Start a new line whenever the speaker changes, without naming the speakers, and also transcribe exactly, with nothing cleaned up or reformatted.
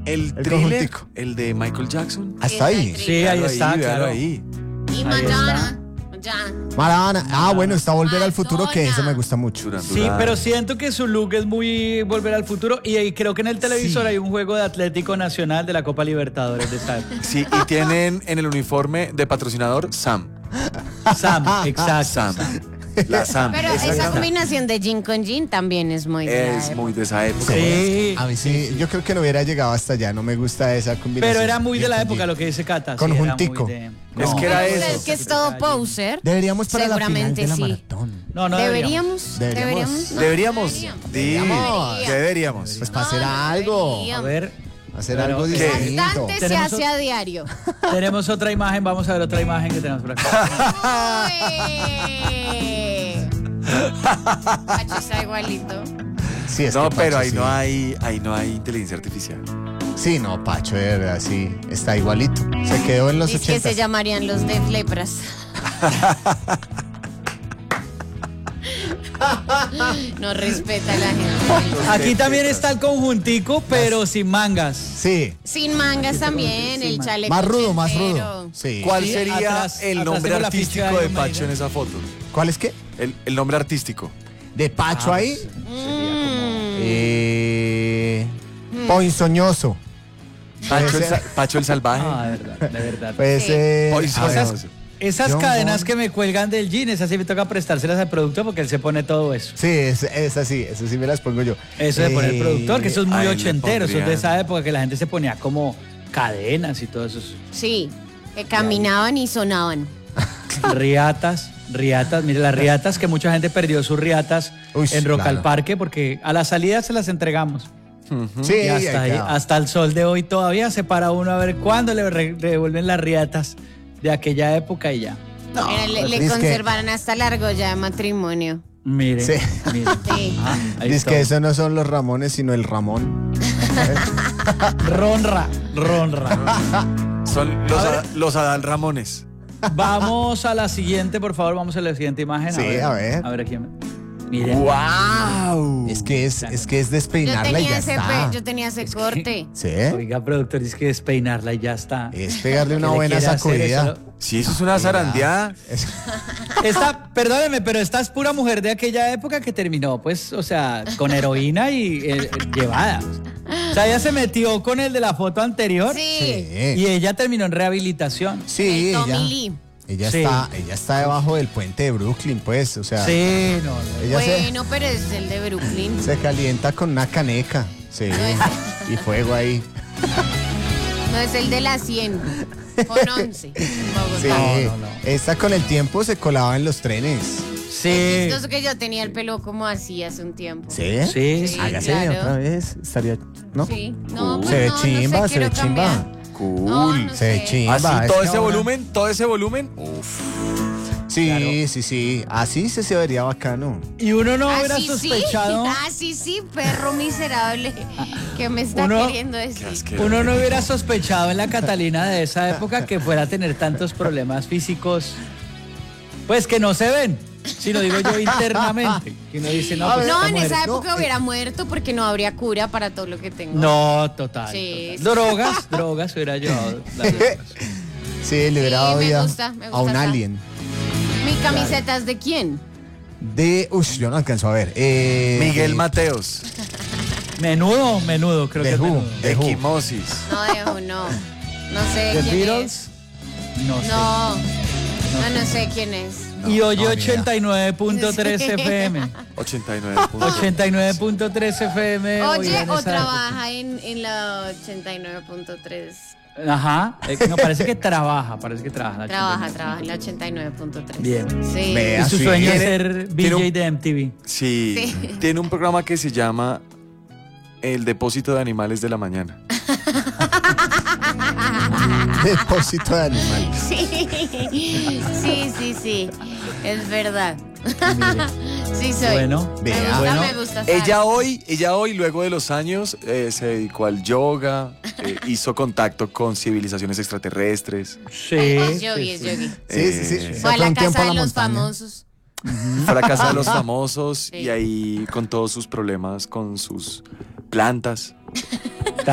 El,
El
thriller,
conjuntico.
el de Michael Jackson.
Hasta ahí.
Sí, ahí está,
véalo
claro.
ahí.
Y
Ahí
Madonna. Ya.
Maradona. Ah, bueno, está Volver al Futuro, que
Madonna.
eso me gusta mucho.
Duran,
Sí,
Duran.
pero siento que su look es muy Volver al Futuro y ahí creo que en el televisor
Sí.
hay un juego de Atlético Nacional de la Copa Libertadores de esa época.
Sí, y tienen en el uniforme de patrocinador Sam.
Sam, exacto.
Sam. La Sam.
Pero
Esa
esa
cara
combinación de jean con jean también es muy de la
es
época.
muy de esa época.
Sí,
A mí sí, yo creo que no hubiera llegado hasta allá, no me gusta esa combinación.
pero era muy de la
Bien,
época
bien.
lo que dice Cata. sí,
Conjuntico.
era muy de-
Es
No.
que era
Pero
eso.
usted que es todo poser.
Deberíamos para la final
Seguramente
de la
sí.
maratón.
No, no
Deberíamos.
Deberíamos.
Deberíamos. no,
Deberíamos. Sí,
Deberíamos.
¿qué deberíamos?
Pues para hacer
No, no
algo.
deberíamos.
A ver,
Hacer
Pero,
algo
¿qué?
distinto.
Bastante se
Tenemos
hace a diario.
tenemos otra imagen, vamos a ver otra imagen que tenemos por acá.
Uy. Pacho está igualito.
Sí, es
No,
que
pero
Pacho,
ahí
sí.
no hay, ahí no hay inteligencia artificial.
Sí, no, Pacho, de verdad, sí, está igualito. Se quedó en los
Dice que
ochenta.
se llamarían los Def Lepras. No respeta a la gente.
Aquí también está el conjuntico, pero sin mangas.
Sí,
Sin mangas también, el chaleco.
más rudo, más
ochentero.
rudo. Sí.
¿Cuál
Sí,
sería
atrás-
el
atrás
nombre
tengo la
artístico
ficha de
de
Iron
Pacho
Maiden.
en esa foto?
¿Cuál es qué?
El, el nombre artístico.
De Pacho
Ah,
ahí.
pues,
Mm.
Eh, Ponzoñoso.
Pacho el,
Puede
sa-
ser.
Pacho el salvaje.
Ah, de verdad, de verdad.
Puede
Sí.
ser.
Hoy
a ver,
somos-
Esas
John
cadenas
Bon.
que me cuelgan del jean, esas sí me toca prestárselas al productor porque él se pone todo eso.
Sí, es, es así, eso sí me las pongo yo.
Eso de poner el
Eh,
productor, que eso es muy
ahí le
ochentero, eso es de
pondrían-
esa época que la gente se ponía como cadenas y todo eso.
Sí, que caminaban y sonaban.
Riatas, riatas, mire las riatas, que mucha gente perdió sus riatas
Uy,
en Rock
claro.
al Parque porque a la salida se las entregamos.
Sí,
y hasta,
ahí
ahí-
queda.
hasta el sol de hoy todavía se para uno a ver cuándo le re- devuelven las riatas de aquella época y ya.
Mira, le, le
es que-
conservaron hasta la argolla de matrimonio.
Mire,
Sí.
mire.
Sí.
Ah, ahí
Dice
está.
que eso no son los Ramones, sino el Ramón.
Ronra, ronra.
Son los,
A ver.
Ada- los Adal Ramones.
Vamos a la siguiente, por favor, vamos a la siguiente imagen.
Sí, a ver.
A ver aquí. Miren.
¡Wow!
Es que es, es que es
Yo
despeinarla y
tenía
ya
ese,
está.
pe- yo tenía ese corte.
Sí,
Oiga, productor, dice que despeinarla y ya está.
es pegarle una
¿Qué le
buena
quiere hacer
sacudida.
eso?
Sí, eso es una zarandeada.
Es-
Esta, perdóneme, pero esta es pura mujer de aquella época que terminó, pues, o sea, con heroína y eh, llevada. O sea, ella se metió con el de la foto anterior
Sí.
Sí,
y ella terminó en rehabilitación.
sí,
El Tommy
ella,
Lee.
ella
Sí.
está, ella está debajo del puente de Brooklyn, pues, o sea,
Sí, no, no.
ella se,
Bueno, pero es el de Brooklyn.
se calienta con una caneca, sí,
No
y fuego ahí.
No es el de la cien. Con once. en Bogotá.
Sí,
No, no, no.
esta con el tiempo se colaba en los trenes.
Sí.
Es chistoso que yo tenía el pelo como así hace un tiempo.
¿Sí?
Sí,
Sí,
Hágase
claro.
otra vez, estaría, ¿no?
Sí. No, pues
Se ve
no, no
chimba,
sé,
se ve
quiero
chimba.
cambiar.
Cool.
No, no
Se ve
sé.
chimba.
Así,
es
todo
que
ese
ahora-
volumen, todo ese volumen. Uf.
Sí,
Claro.
sí, sí. Así se, se vería bacano.
Y uno no hubiera
Así
sospechado.
sí, así sí, perro miserable. ¿Qué me está
Uno-
queriendo decir?
Qué asqueroso.
Uno no hubiera sospechado en la Catalina de esa época que fuera a tener tantos problemas físicos, pues que no se ven, sino digo yo internamente. Que uno dice, no, pues
No,
esta
en
mujer-
esa
no,
época
eh.
hubiera muerto porque no habría cura para todo lo que tengo.
No, total.
Sí,
total.
sí.
Drogas, drogas hubiera llevado. las drogas.
Sí, le hubiera
Sí,
dado
me
vida
gusta, me
a
gusta
un
esa.
alien.
¿Mi camiseta es de quién?
De. Uy, yo no alcanzo a ver. Eh,
Miguel
de-
Mateos.
Menudo, menudo, creo
The
que es
Who.
menudo.
The Who.
Equimosis.
No, de no. No sé
The
quién
Beatles, no
es.
sé.
No, no, no sé quién es.
Y oye
no, ni idea.
ochenta y nueve punto tres
Sí.
F M.
ochenta y nueve puntos.
ochenta y nueve punto tres F M.
Oye,
oiga, en
o
esa
trabaja en, en la ochenta y nueve punto tres.
época. Ajá. eh, No, parece que trabaja, parece que trabaja. la
Trabaja,
ochenta y nueve.
trabaja en la ochenta y nueve punto tres.
Bien.
Sí.
Vea.
Y su
Sí.
sueño es
Tiene-
ser V
tiene
J
un-
de M T V.
Sí,
Sí.
tiene un programa que se llama El Depósito de Animales de la Mañana.
Depósito de animales.
Sí, sí, sí, sí. Es verdad. Sí soy.
Bueno,
me
vea.
gusta,
Bueno,
me gusta. ¿sabes?
Ella hoy, ella hoy, luego de los años, eh, se dedicó al yoga, eh, hizo contacto con civilizaciones extraterrestres,
sí.
Es
sí,
yogi, es
sí.
yogi.
Sí, sí, sí.
Eh,
Se
Fue a
fue
la
un tiempo
casa
a
de
la
los
montaña.
famosos.
fue a la casa de los famosos
Sí.
y ahí con todos sus problemas con sus plantas.